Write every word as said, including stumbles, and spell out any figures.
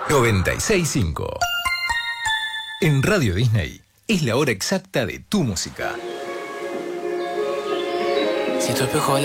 noventa y seis punto cinco. En Radio Disney es la hora exacta de tu música. Si tu espejo